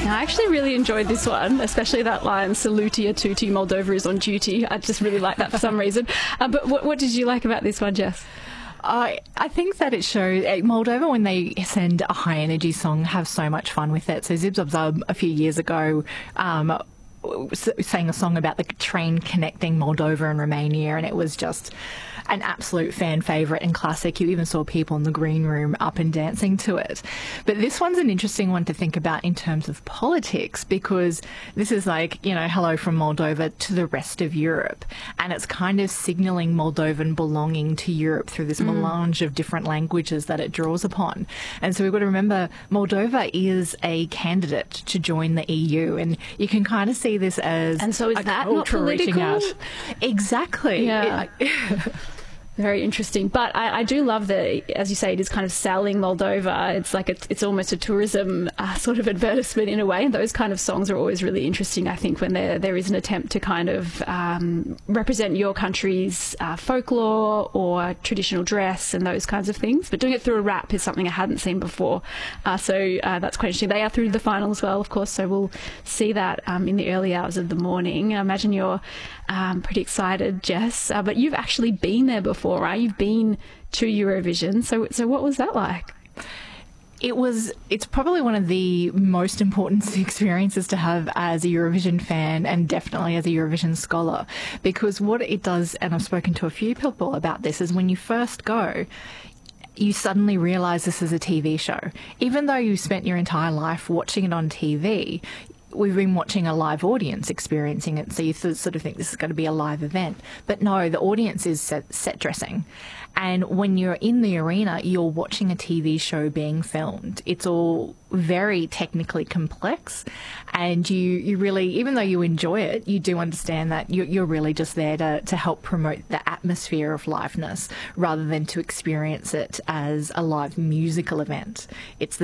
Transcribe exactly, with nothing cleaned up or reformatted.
Yeah, I actually really enjoyed this one, especially that line, Salutia tuti, Moldova is on duty. I just really like that for some reason. Uh, but what, what did you like about this one, Jess? I I think that it shows uh, Moldova, when they send a high energy song, have so much fun with it. So Zib Zub Zub a few years ago um, sang a song about the train connecting Moldova and Romania, and it was just an absolute fan favourite and classic. You even saw people in the green room up and dancing to it. But this one's an interesting one to think about in terms of politics, because this is like, you know, hello from Moldova to the rest of Europe. And it's kind of signalling Moldovan belonging to Europe through this mm. melange of different languages that it draws upon. And so we've got to remember, Moldova is a candidate to join the E U. And you can kind of see this as and so is a that not political? Out. Exactly. Yeah. It, Very interesting. But I, I do love that, as you say, it is kind of selling Moldova. It's like a, it's almost a tourism uh, sort of advertisement in a way. And those kind of songs are always really interesting, I think, when there there is an attempt to kind of um, represent your country's uh, folklore or traditional dress and those kinds of things. But doing it through a rap is something I hadn't seen before. Uh, so uh, that's quite interesting. They are through to the final as well, of course, so we'll see that um, in the early hours of the morning. I imagine you're um, pretty excited, Jess. Uh, but you've actually been there before, right? You've been to Eurovision. So, so what was that like? It was, it's probably one of the most important experiences to have as a Eurovision fan, and definitely as a Eurovision scholar, because what it does, and I've spoken to a few people about this, is when you first go, you suddenly realise this is a T V show. Even though you spent your entire life watching it on T V, we've been watching a live audience experiencing it, so you sort of think this is going to be a live event. But no, the audience is set, set dressing. And when you're in the arena, you're watching a T V show being filmed. It's all very technically complex, and you, you really, even though you enjoy it, you do understand that you're, you're really just there to, to help promote the atmosphere of liveness rather than to experience it as a live musical event. It's the